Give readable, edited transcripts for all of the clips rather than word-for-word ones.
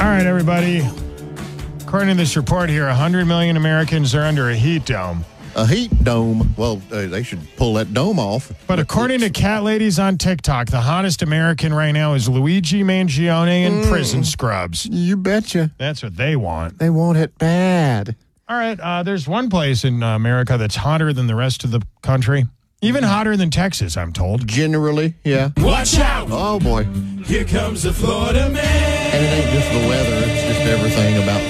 All right, everybody. According to this report here, 100 million Americans are under a heat dome. A heat dome. Well, they should pull that dome off. But according to Cat Ladies on TikTok, the hottest American right now is Luigi Mangione in prison scrubs. You betcha. That's what they want. They want it bad. All right, there's one place in America that's hotter than the rest of the country. Even hotter than Texas, I'm told. Generally, yeah. Watch out! Oh, boy. Here comes the Florida man. And it ain't just the weather. It's just everything about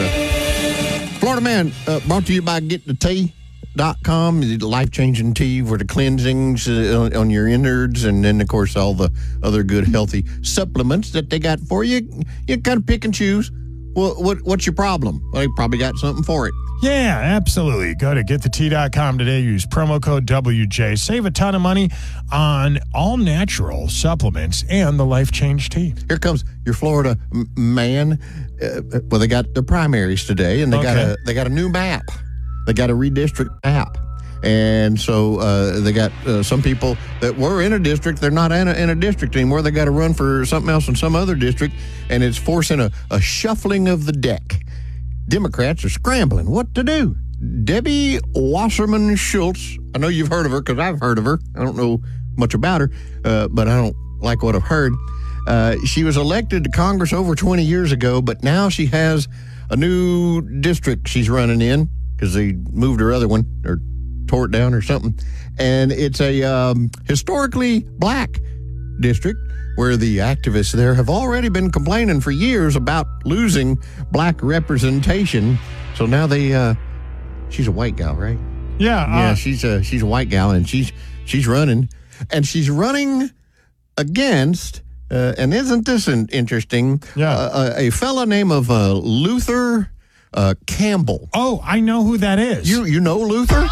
Florida. Florida Man, brought to you by GetTheTea.com, the life-changing tea for the cleansings on your innards, and then, of course, all the other good, healthy supplements that they got for you. You kind of pick and choose. Well, what's your problem? Well, you probably got something for it. Yeah, absolutely. Go to GetTheTea.com today. Use promo code WJ. Save a ton of money on all natural supplements and the Life Change Tea. Here comes your Florida man. Well, they got the primaries today, and they got a new map. They got a redistrict map. And so they got some people that were in a district. They're not in a district anymore. They got to run for something else in some other district, and it's forcing a shuffling of the deck. Democrats are scrambling what to do. Debbie Wasserman Schultz, I know you've heard of her because I've heard of her. I don't know much about her, but I don't like what I've heard. She was elected to Congress over 20 years ago, but now she has a new district she's running in because they moved her other one or tore it down or something. And it's a historically black district where the activists there have already been complaining for years about losing black representation. So now she's a white gal, right? Yeah. She's a white gal, and she's running. And she's running against, and isn't this interesting? Yeah. A fella named Luther Campbell. Oh, I know who that is. You know Luther?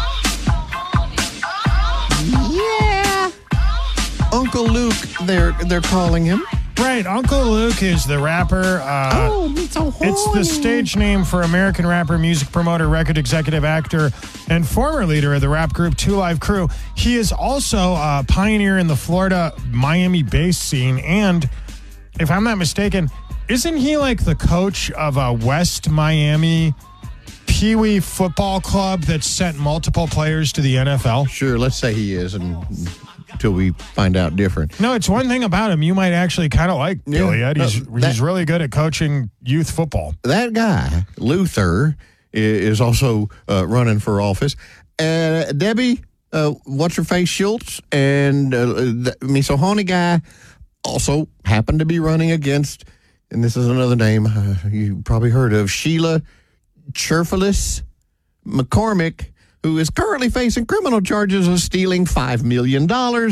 Yeah. Uncle Luke, they're calling him. Right, Uncle Luke is the rapper. It's so horny. It's the stage name for American rapper, music promoter, record executive, actor, and former leader of the rap group 2 Live Crew. He is also a pioneer in the Florida, Miami bass scene. And if I'm not mistaken, isn't he like the coach of a West Miami Pee Wee football club that sent multiple players to the NFL? Sure, let's say he is, until we find out different. No, it's one thing about him you might actually kind of like, Billy Ed. He's really good at coaching youth football. That guy, Luther, is also running for office. Debbie, what's-her-face Schultz, and the Misahoni guy also happened to be running against, and this is another name you probably heard of, Sheila Cherfilis McCormick, who is currently facing criminal charges of stealing $5 million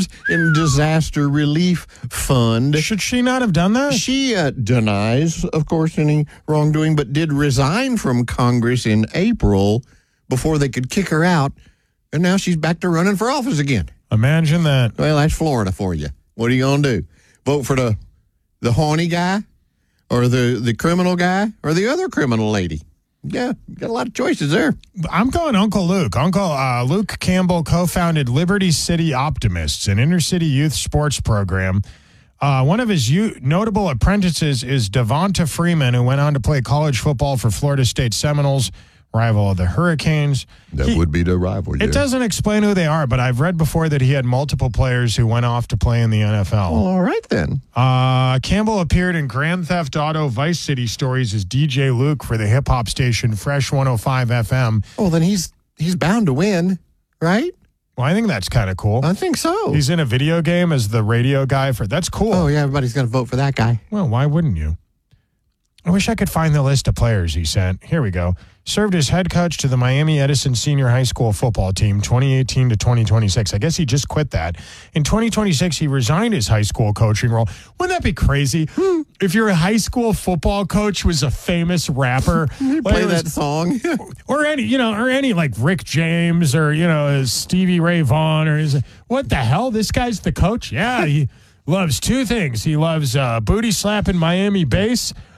in disaster relief fund. Should she not have done that? She denies, of course, any wrongdoing, but did resign from Congress in April before they could kick her out, and now she's back to running for office again. Imagine that. Well, that's Florida for you. What are you going to do? Vote for the horny guy, or the criminal guy, or the other criminal lady? Yeah, got a lot of choices there. I'm going Uncle Luke. Luke Campbell co-founded Liberty City Optimists, an inner-city youth sports program. One of his notable apprentices is Devonta Freeman, who went on to play college football for Florida State Seminoles, rival of the Hurricanes. That would be the rival, yeah. It doesn't explain who they are, but I've read before that he had multiple players who went off to play in the NFL. Well, all right, then. Campbell appeared in Grand Theft Auto Vice City stories as DJ Luke for the hip-hop station Fresh 105 FM. Well, then he's bound to win, right? Well, I think that's kind of cool. I think so. He's in a video game as the radio guy for... That's cool. Oh, yeah, everybody's going to vote for that guy. Well, why wouldn't you? I wish I could find the list of players he sent. Here we go. Served as head coach to the Miami Edison Senior High School football team 2018 to 2026. I guess he just quit that. In 2026, he resigned his high school coaching role. Wouldn't that be crazy? If your high school football coach was a famous rapper. Play that song. or any like Rick James or, Stevie Ray Vaughan what the hell? This guy's the coach? Yeah, he loves two things. He loves booty slapping Miami bass